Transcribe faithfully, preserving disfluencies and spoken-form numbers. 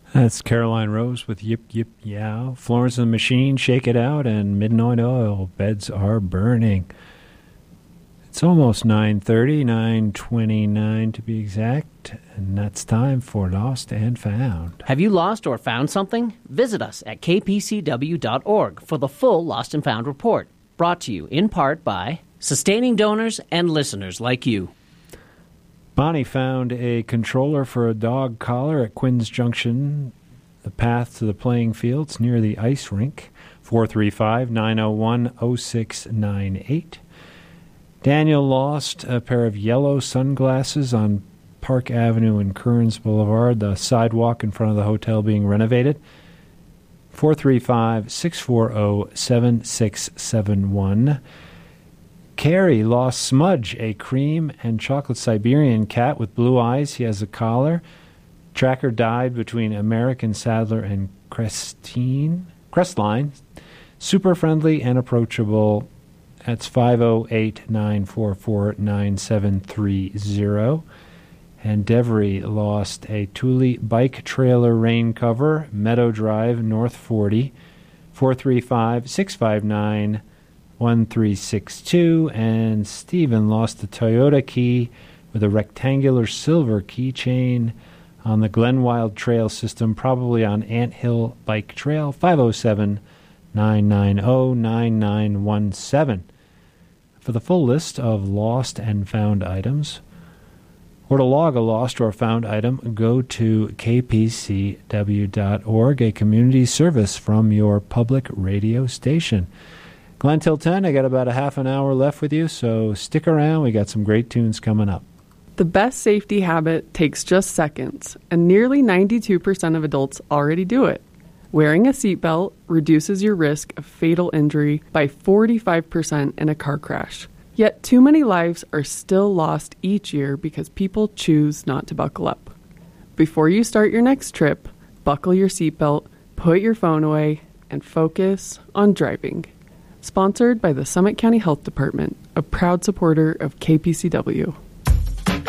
That's Caroline Rose with Yip Yip Yow. Florence and the Machine, Shake It Out, and Midnight Oil, Beds Are Burning. It's almost nine thirty, nine twenty-nine to be exact, and that's time for Lost and Found. Have you lost or found something? Visit us at k p c w dot org for the full Lost and Found report, brought to you in part by sustaining donors and listeners like you. Bonnie found a controller for a dog collar at Quinn's Junction, the path to the playing fields near the ice rink, four three five, nine oh one, oh six nine eight. Daniel lost a pair of yellow sunglasses on Park Avenue and Kearns Boulevard, the sidewalk in front of the hotel being renovated, four three five, six four zero, seven six seven one. Carrie lost Smudge, a cream and chocolate Siberian cat with blue eyes. He has a collar. Tracker died between American Saddler and Crestine, Crestline. Super friendly and approachable. That's five oh eight, nine four four, nine seven three zero. And Devery lost a Thule bike trailer rain cover, Meadow Drive, North forty, four three five, six five nine, one three six two. And Stephen lost the Toyota key with a rectangular silver keychain on the Glenwild Trail system, probably on Ant Hill Bike Trail, five oh seven, nine nine oh, nine nine one seven. For the full list of lost and found items, or to log a lost or found item, go to k p c w dot org, a community service from your public radio station. Glenn, till ten, I got about a half an hour left with you, so stick around. We got some great tunes coming up. The best safety habit takes just seconds, and nearly ninety-two percent of adults already do it. Wearing a seatbelt reduces your risk of fatal injury by forty-five percent in a car crash. Yet too many lives are still lost each year because people choose not to buckle up. Before you start your next trip, buckle your seatbelt, put your phone away, and focus on driving. Sponsored by the Summit County Health Department, a proud supporter of K P C W.